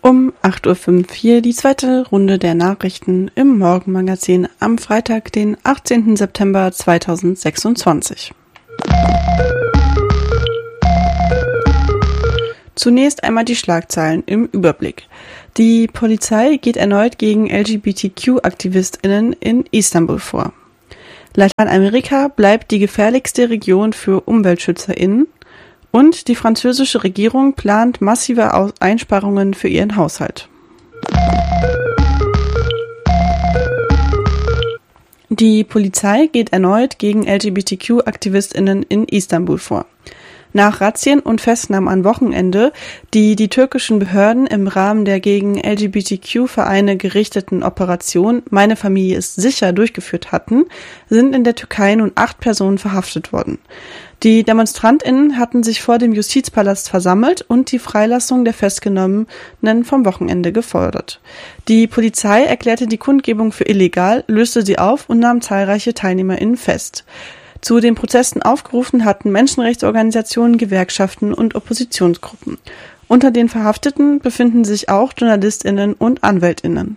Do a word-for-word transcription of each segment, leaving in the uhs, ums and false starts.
Um acht Uhr fünf hier die zweite Runde der Nachrichten im Morgenmagazin am Freitag, den achtzehnten September zweitausendsechsundzwanzig. Zunächst einmal die Schlagzeilen im Überblick. Die Polizei geht erneut gegen L G B T Q-AktivistInnen in Istanbul vor. Lateinamerika bleibt die gefährlichste Region für UmweltschützerInnen. Und die französische Regierung plant massive Einsparungen für ihren Haushalt. Die Polizei geht erneut gegen L G B T Q-AktivistInnen in Istanbul vor. Nach Razzien und Festnahmen am Wochenende, die die türkischen Behörden im Rahmen der gegen L G B T Q-Vereine gerichteten Operation Meine Familie ist sicher durchgeführt hatten, sind in der Türkei nun acht Personen verhaftet worden. Die DemonstrantInnen hatten sich vor dem Justizpalast versammelt und die Freilassung der Festgenommenen vom Wochenende gefordert. Die Polizei erklärte die Kundgebung für illegal, löste sie auf und nahm zahlreiche TeilnehmerInnen fest. Zu den Protesten aufgerufen hatten Menschenrechtsorganisationen, Gewerkschaften und Oppositionsgruppen. Unter den Verhafteten befinden sich auch JournalistInnen und AnwältInnen.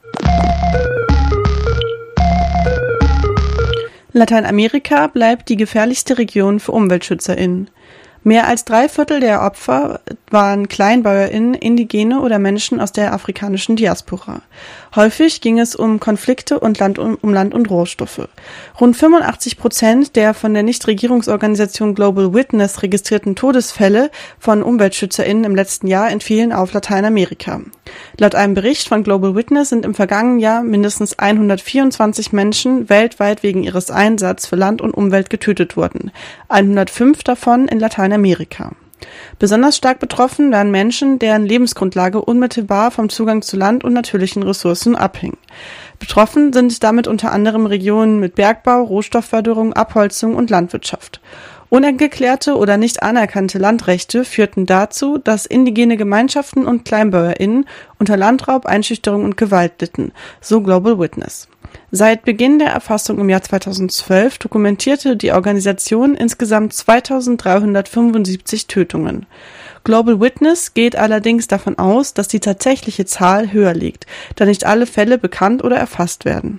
Lateinamerika bleibt die gefährlichste Region für UmweltschützerInnen. Mehr als drei Viertel der Opfer waren KleinbäuerInnen, Indigene oder Menschen aus der afrikanischen Diaspora. Häufig ging es um Konflikte und Land, um Land- und Rohstoffe. Rund fünfundachtzig Prozent der von der Nichtregierungsorganisation Global Witness registrierten Todesfälle von UmweltschützerInnen im letzten Jahr entfielen auf Lateinamerika. Laut einem Bericht von Global Witness sind im vergangenen Jahr mindestens hundertvierundzwanzig Menschen weltweit wegen ihres Einsatzes für Land und Umwelt getötet worden. hundertfünf davon in Lateinamerika. Besonders stark betroffen waren Menschen, deren Lebensgrundlage unmittelbar vom Zugang zu Land und natürlichen Ressourcen abhing. Betroffen sind damit unter anderem Regionen mit Bergbau, Rohstoffförderung, Abholzung und Landwirtschaft. Ungeklärte oder nicht anerkannte Landrechte führten dazu, dass indigene Gemeinschaften und KleinbäuerInnen unter Landraub, Einschüchterung und Gewalt litten, so Global Witness. Seit Beginn der Erfassung im Jahr zweitausendzwölf dokumentierte die Organisation insgesamt zweitausenddreihundertfünfundsiebzig Tötungen. Global Witness geht allerdings davon aus, dass die tatsächliche Zahl höher liegt, da nicht alle Fälle bekannt oder erfasst werden.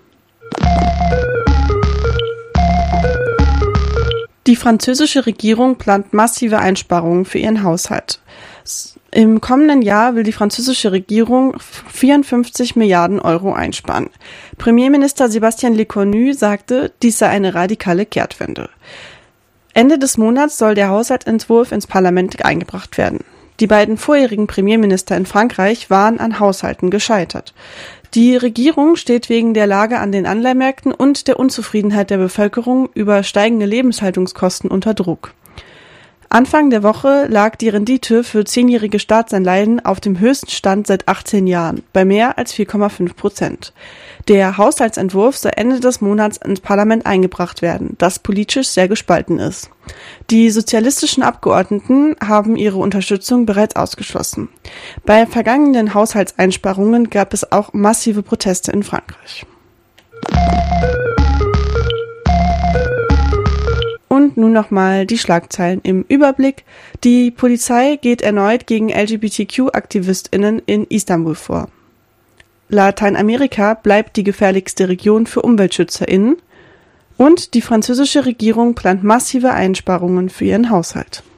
Die französische Regierung plant massive Einsparungen für ihren Haushalt. Im kommenden Jahr will die französische Regierung vierundfünfzig Milliarden Euro einsparen. Premierminister Sébastien Lecornu sagte, dies sei eine radikale Kehrtwende. Ende des Monats soll der Haushaltsentwurf ins Parlament eingebracht werden. Die beiden vorherigen Premierminister in Frankreich waren an Haushalten gescheitert. Die Regierung steht wegen der Lage an den Anleihmärkten und der Unzufriedenheit der Bevölkerung über steigende Lebenshaltungskosten unter Druck. Anfang der Woche lag die Rendite für zehnjährige Staatsanleihen auf dem höchsten Stand seit achtzehn Jahren, bei mehr als vier Komma fünf Prozent. Der Haushaltsentwurf soll Ende des Monats ins Parlament eingebracht werden, das politisch sehr gespalten ist. Die sozialistischen Abgeordneten haben ihre Unterstützung bereits ausgeschlossen. Bei vergangenen Haushaltseinsparungen gab es auch massive Proteste in Frankreich. Und nun nochmal die Schlagzeilen im Überblick. Die Polizei geht erneut gegen L G B T Q-AktivistInnen in Istanbul vor. Lateinamerika bleibt die gefährlichste Region für UmweltschützerInnen. Und die französische Regierung plant massive Einsparungen für ihren Haushalt.